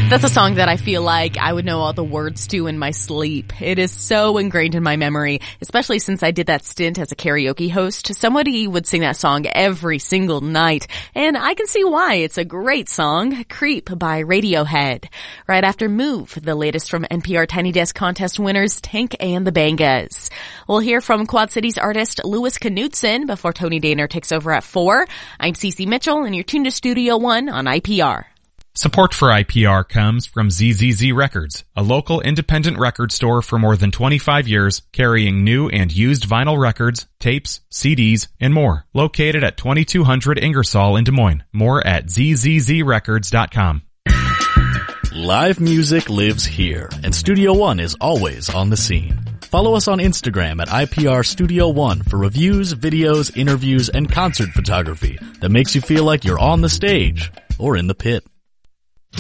That's a song that I feel like I would know all the words to in my sleep. It is so ingrained in my memory, especially since I did that stint as a karaoke host. Somebody would sing that song every single night, and I can see why. It's a great song, Creep by Radiohead. Right after Move, the latest from NPR Tiny Desk contest winners Tank and the Bangas. We'll hear from Quad Cities artist Louis Knutson before Tony Daner takes over at 4. I'm Cece Mitchell, and you're tuned to Studio One on IPR. Support for IPR comes from ZZZ Records, a local independent record store for more than 25 years, carrying new and used vinyl records, tapes, CDs, and more. Located at 2200 Ingersoll in Des Moines. More at zzzrecords.com. Live music lives here, and Studio One is always on the scene. Follow us on Instagram at IPR Studio One for reviews, videos, interviews, and concert photography that makes you feel like you're on the stage or in the pit.